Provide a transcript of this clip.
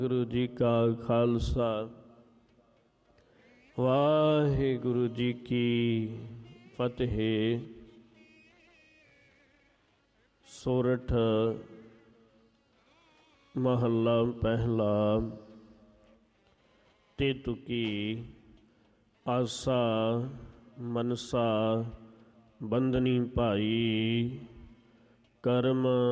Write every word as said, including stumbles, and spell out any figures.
ਗੁਰੂ ਜੀ ਕਾ ਖਾਲਸਾ ਵਾਹਿਗੁਰੂ ਜੀ ਕੀ ਫਤਿਹ। ਸੋਰਠ ਮਹੱਲਾ ਪਹਿਲਾ। ਤੇ ਤੁਕੀ ਆਸਾ ਮਨਸਾ ਬੰਧਨੀ ਭਾਈ, ਕਰਮ